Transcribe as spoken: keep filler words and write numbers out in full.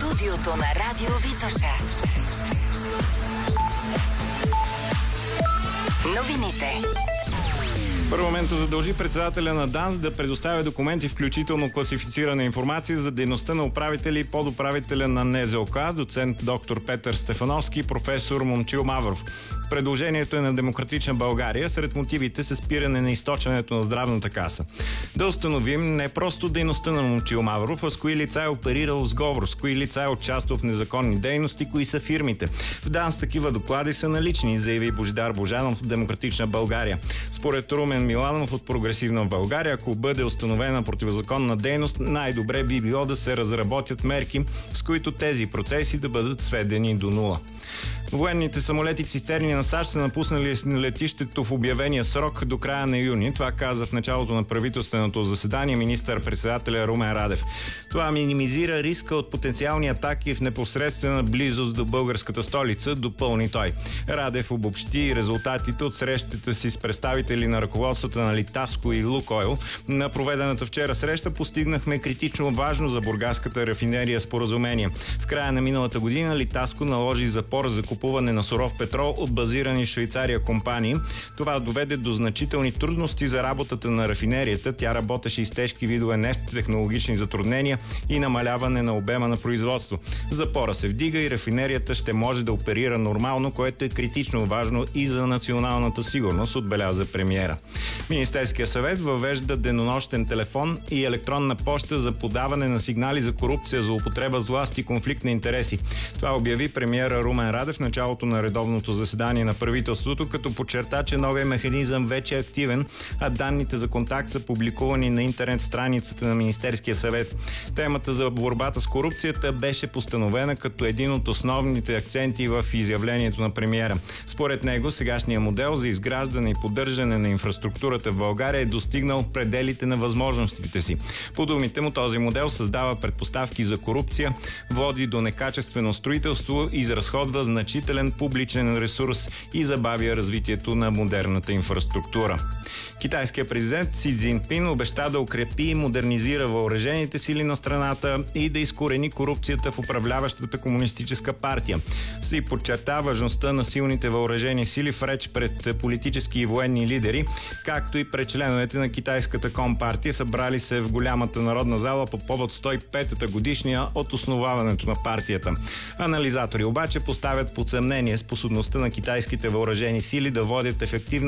Студиото на Радио Витоша. Новините. Парламентът задължи председателя на ДАНС да предоставя документи, включително класифицирана информация за дейността на управители и подуправителя на НЗОК, доцент доктор Петър Стефановски и професор Момчил Мавров. Предложението е на Демократична България. Сред мотивите се спиране на източването на здравната каса. Да установим не просто дейността на Момчил Мавров, а с кои лица е оперирал сговор, с кои лица е участвал в незаконни дейности, кои са фирмите. В ДАНС такива доклади са налични, заяви Божидар Божанов от Демократична България. Според Румен Миланов от Прогресивна България, ако бъде установена противозаконна дейност, най-добре би било да се разработят мерки, с които тези процеси да бъдат сведени до нула. Военните самолети цистерни на САЩ са напуснали летището в обявения срок до края на юни. Това каза в началото на правителственото заседание министър-председателя Румен Радев. Това минимизира риска от потенциални атаки в непосредствена близост до българската столица, допълни той. Радев обобщи резултатите от срещата си с представители на ръководствата на Литаско и Лукойл. На проведената вчера среща постигнахме критично важно за бургаската рафинерия споразумение. В края на миналата година Литаско наложи запор за купуване на суров петрол от базирани в Швейцария компании. Това доведе до значителни трудности за работата на рафинерията. Тя работеше и с тежки видове нефт, технологични затруднения и намаляване на обема на производство. Запора се вдига и рафинерията ще може да оперира нормално, което е критично важно и за националната сигурност, отбеляза премиера. Министерския съвет въвежда денонощен телефон и електронна поща за подаване на сигнали за корупция, злоупотреба с власт и конфликт на интереси. Това обяви премиера Румен Радев в началото на редовното заседание на правителството, като подчерта, че новия механизъм вече е активен, а данните за контакт са публикувани на интернет страницата на Министерския съвет. Темата за борбата с корупцията беше постановена като един от основните акценти в изявлението на премиера. Според него, сегашният модел за изграждане и поддържане на инфраструктурата в България е достигнал пределите на възможностите си. По думите му, този модел създава предпоставки за корупция, води до некачествено строителство, изразходва значителен публичен ресурс и забавя развитието на модерната инфраструктура. Китайският президент Си Цзинпин обеща да укрепи и модернизира въоръжените сили на страната и да изкорени корупцията в управляващата комунистическа партия. Си подчерта важността на силните въоръжени сили в реч пред политически и военни лидери, както и пред членовете на китайската компартия, събрали се в голямата народна зала по повод сто и петата годишния от основаването на партията. Анализатори обаче поставят под съмнение способността на китайските въоръжени сили да водят ефективна